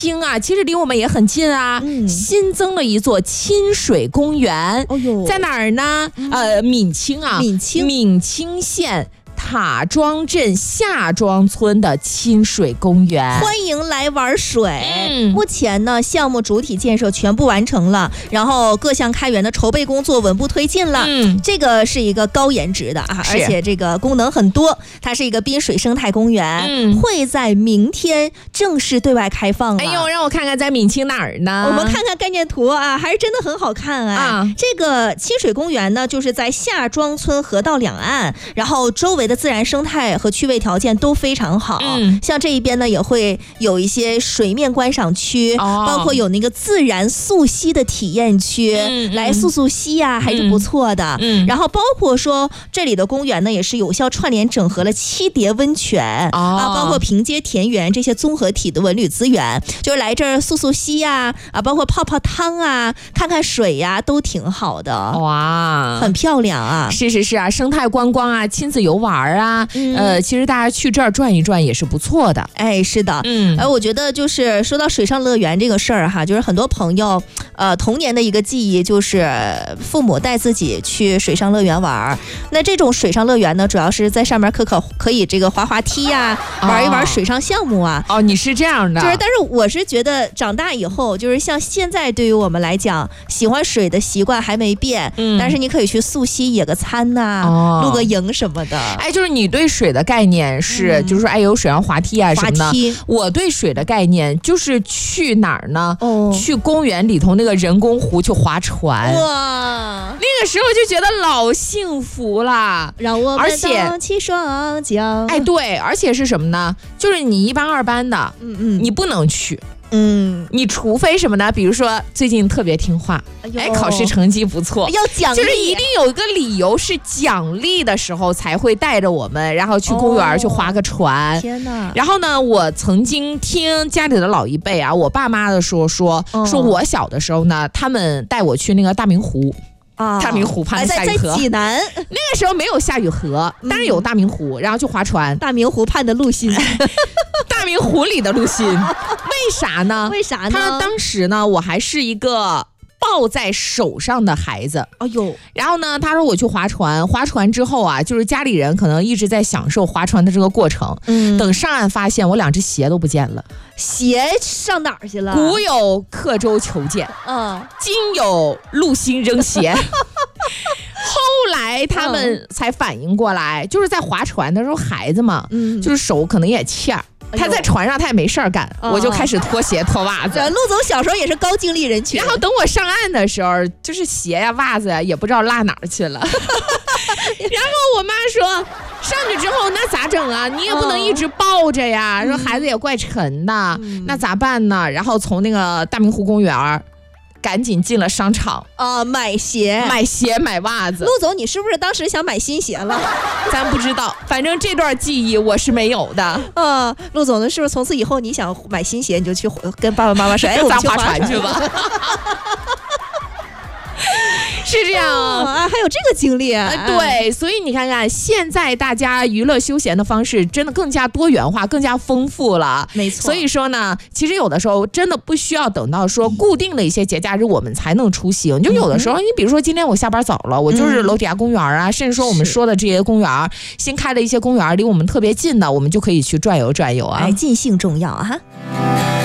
京啊，其实离我们也很近啊，新增了一座亲水公园，在哪儿呢？闽清啊，闽清县塔庄镇下庄村的亲水公园， 欢迎来玩水。目前呢，项目主体建设全部完成了，然后各项开源的筹备工作稳步推进了。这个是一个高颜值的啊，而且这个功能很多。它是一个滨水生态公园，会在明天正式对外开放了。 哎呦，让我看看在闽清哪儿呢？ 我们看看概念图啊，还是真的很好看啊。这个亲水公园呢，就是在下庄村河道两岸，然后周围的自然生态和趣味条件都非常好。像这一边呢，也会有一些水面观赏区，包括有那个自然溯溪的体验区，来溯溪呀，还是不错的。然后包括说这里的公园呢，也是有效串联整合了7叠温泉包括平街田园这些综合体的文旅资源，就是来这儿溯溪呀，包括泡泡汤啊，看看水呀，都挺好的。哇，很漂亮啊！ 是啊，生态观光啊，亲子游玩啊，其实大家去这儿转一转也是不错的。 哎，是的，我觉得就是说到水上乐园这个事儿哈，就是很多朋友童年的一个记忆就是父母带自己去水上乐园玩。那这种水上乐园呢，主要是在上面可以这个滑滑梯呀，玩一玩水上项目啊。 你是这样的， 就是，但是我是觉得长大以后，就是像现在对于我们来讲，喜欢水的习惯还没变，但是你可以去溯溪野个餐呐，露个营什么的。 哎，就是你对水的概念是，就是说，有水上滑梯啊什么的。我对水的概念就是去哪儿呢？去公园里头那个人工湖去划船。哇，那个时候就觉得老幸福了， 让我们荡起双桨。 哎，对，而且是什么呢？就是你1班2班的，你不能去。你除非什么呢？比如说最近特别听话，考试成绩不错， 要奖励， 就是一定有一个理由是奖励的时候才会带着我们，然后去公园去划个船。 天哪！ 然后呢，我曾经听家里的老一辈啊，我爸妈的说我小的时候呢，他们带我去那个大明湖。大明湖畔的夏雨河， 在济南那个时候没有夏雨河，但是有大明湖，然后去划船。 大明湖畔的陆心， 大明湖里的陆心，为啥呢？他当时呢，我还是一个抱在手上的孩子。然后呢，他说我去划船之后啊，就是家里人可能一直在享受划船的这个过程。等上岸发现我2只鞋都不见了。 鞋上哪儿去了？ 古有刻舟求剑，今有陆心扔鞋。后来他们才反应过来，就是在划船的时候，孩子嘛，就是手可能也欠儿。他在船上他也没事儿干，我就开始脱鞋脱袜子。 陆总小时候也是高精力人群。 然后等我上岸的时候，就是鞋呀袜子呀也不知道落哪儿去了。然后我妈说上去之后那咋整啊？你也不能一直抱着呀，说孩子也怪沉的，那咋办呢？然后从那个大明湖公园赶紧进了商场买鞋买袜子。 陆总，你是不是当时想买新鞋了？ 咱不知道，反正这段记忆我是没有的。 陆总呢，是不是从此以后你想买新鞋，你就去跟爸爸妈妈说，我们去划船去吧？是这样还有这个经历对，所以你看看，现在大家娱乐休闲的方式真的更加多元化，更加丰富了。 没错。 所以说呢，其实有的时候真的不需要等到说固定的一些节假日我们才能出行。就有的时候，你比如说今天我下班早了，我就是楼底下公园啊，甚至说我们说的这些公园，新开的一些公园离我们特别近的，我们就可以去转悠转悠啊。 尽兴重要哈。